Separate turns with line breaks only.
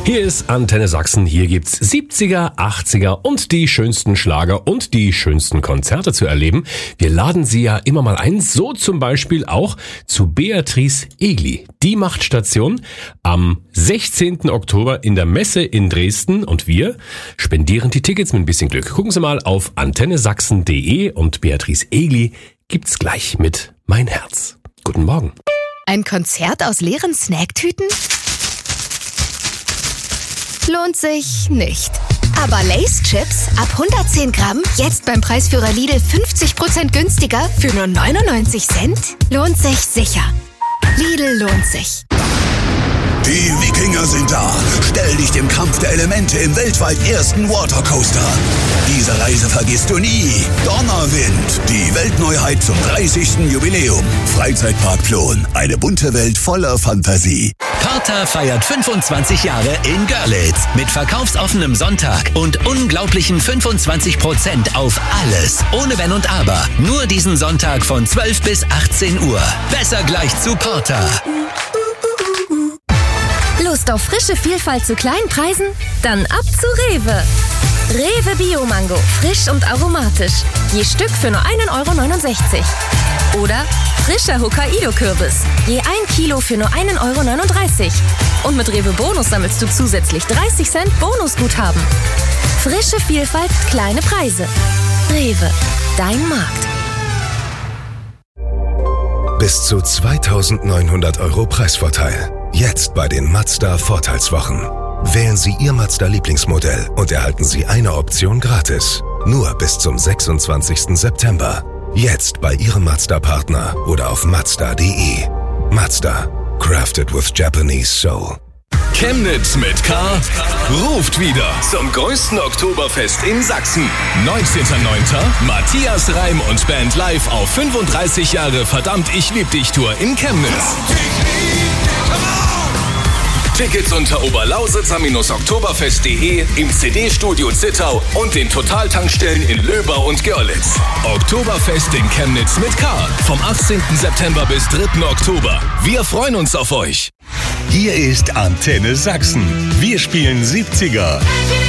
Hier ist Antenne Sachsen, hier gibt's 70er, 80er und die schönsten Schlager und die schönsten Konzerte zu erleben. Wir laden Sie ja immer mal ein, so zum Beispiel auch zu Beatrice Egli. Die macht Station am 16. Oktober in der Messe in Dresden und wir spendieren die Tickets mit ein bisschen Glück. Gucken Sie mal auf antennesachsen.de und Beatrice Egli gibt's gleich mit Mein Herz. Guten Morgen.
Ein Konzert aus leeren Snacktüten? Lohnt sich nicht. Aber Lay's Chips ab 110 Gramm, jetzt beim Preisführer Lidl 50% günstiger für nur 99 Cent? Lohnt sich sicher. Lidl lohnt sich.
Die Wikinger sind da. Stell dich dem Kampf der Elemente im weltweit ersten Watercoaster. Diese Reise vergisst du nie. Donnerwind, die Weltneuheit zum 30. Jubiläum. Freizeitpark Plon, eine bunte Welt voller Fantasie.
Porter feiert 25 Jahre in Görlitz mit verkaufsoffenem Sonntag und unglaublichen 25% auf alles. Ohne Wenn und Aber. Nur diesen Sonntag von 12 bis 18 Uhr. Besser gleich zu Porter.
Lust auf frische Vielfalt zu kleinen Preisen? Dann ab zu Rewe. Rewe Bio-Mango, frisch und aromatisch. Je Stück für nur 1,69 €. Oder frischer Hokkaido-Kürbis. Je 1 Kilo für nur 1,39 €. Und mit Rewe Bonus sammelst du zusätzlich 30 Cent Bonusguthaben. Frische Vielfalt, kleine Preise. Rewe, dein Markt.
Bis zu 2.900 € Preisvorteil. Jetzt bei den Mazda Vorteilswochen. Wählen Sie Ihr Mazda-Lieblingsmodell und erhalten Sie eine Option gratis. Nur bis zum 26. September. Jetzt bei Ihrem Mazda-Partner oder auf Mazda.de. Mazda. Crafted with Japanese Soul.
Chemnitz mit K ruft wieder zum größten Oktoberfest in Sachsen. 19.09. Matthias Reim und Band live auf 35 Jahre Verdammt, ich lieb dich Tour in Chemnitz. Tickets unter oberlausitzer-oktoberfest.de, im CD-Studio Zittau und den Totaltankstellen in Löber und Görlitz. Oktoberfest in Chemnitz mit K. Vom 18. September bis 3. Oktober. Wir freuen uns auf euch.
Hier ist Antenne Sachsen. Wir spielen 70er.